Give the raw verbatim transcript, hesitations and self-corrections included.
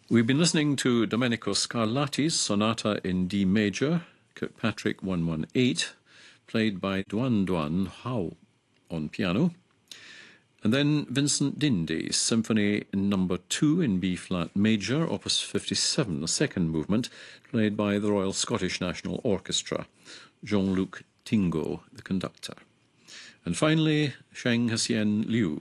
We've been listening to Domenico Scarlatti's Sonata in D major, Kirkpatrick one eighteen, played by Duan Duan Hao on piano, and then Vincent Dindy's Symphony number two in B-flat major, opus fifty-seven, the second movement, played by the Royal Scottish National Orchestra, Jean-Luc Tingo, the conductor. And finally, Sheng Hsien Liu